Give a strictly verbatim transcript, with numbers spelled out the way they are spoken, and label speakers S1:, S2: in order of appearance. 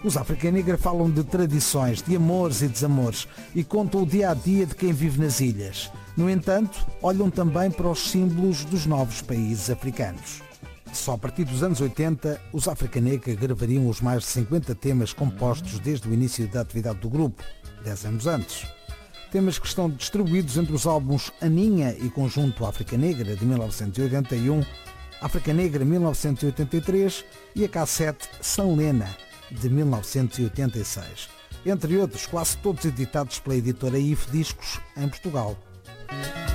S1: Os África Negra falam de tradições, de amores e desamores e contam o dia-a-dia de quem vive nas ilhas. No entanto, olham também para os símbolos dos novos países africanos. Só a partir dos anos oitenta, os África Negra gravariam os mais de cinquenta temas compostos desde o início da atividade do grupo, dez anos antes. Temas que estão distribuídos entre os álbuns Aninha e Conjunto África Negra, de mil novecentos e oitenta e um, África Negra mil novecentos e oitenta e três e a cassete São Lena, de mil novecentos e oitenta e seis. Entre outros, quase todos editados pela editora I F Discos, em Portugal.